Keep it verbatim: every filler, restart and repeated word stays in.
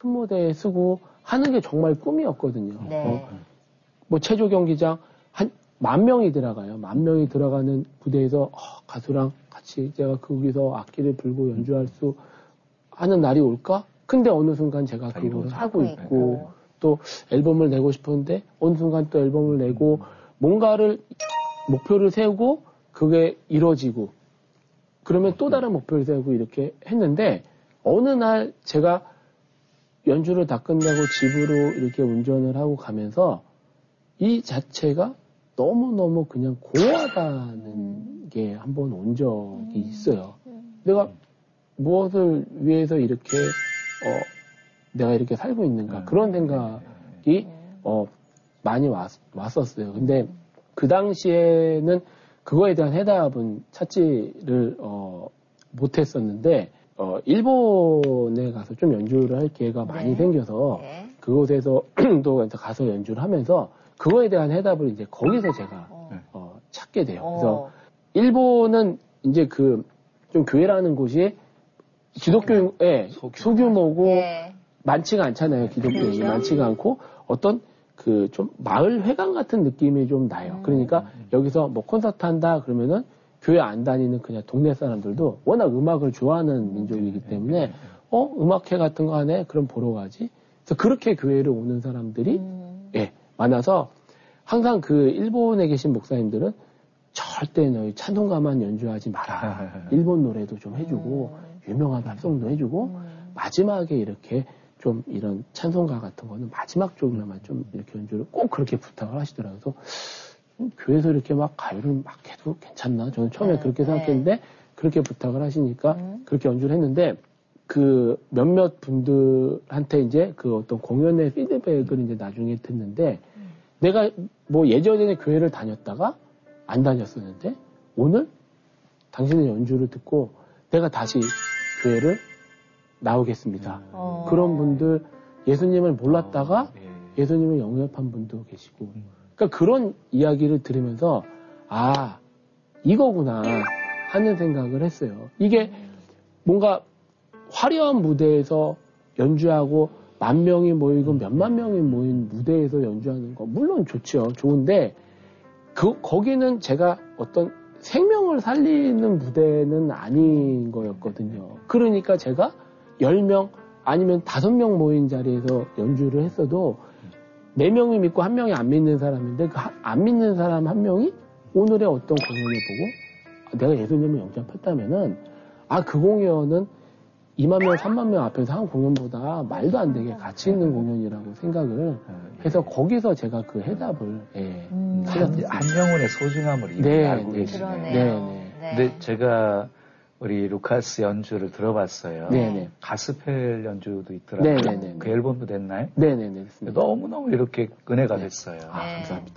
큰 무대에 쓰고 하는 게 정말 꿈이었거든요. 네. 어, 뭐 체조 경기장 한 만 명이 들어가요. 만 명이 들어가는 무대에서 어, 가수랑 같이 제가 거기서 악기를 불고 연주할 수 하는 날이 올까? 근데 어느 순간 제가 그걸 하고 있고, 있고 또 앨범을 내고 싶었는데 어느 순간 또 앨범을 내고 뭔가를 목표를 세우고 그게 이루어지고 그러면 또 다른 목표를 세우고 이렇게 했는데 어느 날 제가 연주를 다 끝내고 집으로 이렇게 운전을 하고 가면서 이 자체가 너무너무 그냥 공허하다는 음. 게 한 번 온 적이 있어요. 음. 내가 무엇을 위해서 이렇게 어, 내가 이렇게 살고 있는가 음. 그런 생각이 어, 많이 왔, 왔었어요. 근데 그 당시에는 그거에 대한 해답은 찾지를 어, 못했었는데 어, 일본에 가서 좀 연주를 할 기회가 네. 많이 생겨서 네. 그곳에서 또 가서 연주를 하면서 그거에 대한 해답을 이제 거기서 제가 어. 어, 찾게 돼요. 어. 그래서 일본은 이제 그 좀 교회라는 곳이 기독교의 소규모. 소규모고 네. 많지가 않잖아요. 기독교인이 그렇죠. 많지가 않고 어떤 그 좀 마을 회관 같은 느낌이 좀 나요. 음. 그러니까 여기서 뭐 콘서트 한다 그러면은 교회 안 다니는 그냥 동네 사람들도 워낙 음악을 좋아하는 민족이기 때문에 어 음악회 같은 거 하네 그럼 보러 가지. 그래서 그렇게 교회를 오는 사람들이 음. 예 많아서 항상 그 일본에 계신 목사님들은 절대 너희 찬송가만 연주하지 마라. 일본 노래도 좀 해주고 음. 유명한 팝송도 해주고 음. 마지막에 이렇게 좀 이런 찬송가 같은 거는 마지막 쪽으로만 좀 이렇게 연주를 꼭 그렇게 부탁을 하시더라고요. 그래서 교회에서 이렇게 막 가요를 막 해도 괜찮나? 저는 처음에 네, 그렇게 생각했는데 네. 그렇게 부탁을 하시니까 음. 그렇게 연주를 했는데 그 몇몇 분들한테 이제 그 어떤 공연의 피드백을 이제 나중에 듣는데 음. 내가 뭐 예전에 교회를 다녔다가 안 다녔었는데 오늘 당신의 연주를 듣고 내가 다시 교회를 나오겠습니다. 어. 그런 분들 예수님을 몰랐다가 어, 예. 예수님을 영접한 분도 계시고 음. 그러니까 그런 이야기를 들으면서 아 이거구나 하는 생각을 했어요. 이게 뭔가 화려한 무대에서 연주하고 만 명이 모이고 몇만 명이 모인 무대에서 연주하는 거 물론 좋죠. 좋은데 그 거기는 제가 어떤 생명을 살리는 무대는 아닌 거였거든요. 그러니까 제가 열 명 아니면 다섯 명 모인 자리에서 연주를 했어도 네 명이 믿고 한 명이 안 믿는 사람인데 그 안 믿는 사람 한 명이 오늘의 어떤 공연을 보고 내가 예수님을 영접했다면은 아 그 공연은 이만 명, 삼만 명 앞에서 한 공연보다 말도 안 되게 가치 있는 공연이라고 생각을 해서 거기서 제가 그 해답을 예, 음. 한, 한 영혼의 소중함을 이미 네, 알고 네, 계시네요. 네, 네. 네. 근데 제가 우리 루카스 연주를 들어봤어요. 네네. 가스펠 연주도 있더라고요. 네네네. 그 앨범도 냈나요? 네네네. 너무너무 이렇게 은혜가 네. 됐어요. 아, 감사합니다.